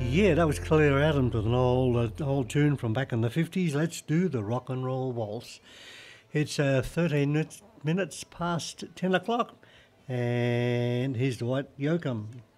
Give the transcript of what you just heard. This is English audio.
Yeah, that was Claire Adams with an old tune from back in the 50s. Let's do the rock and roll waltz. It's 13 minutes past 10 o'clock, and here's Dwight Yoakam.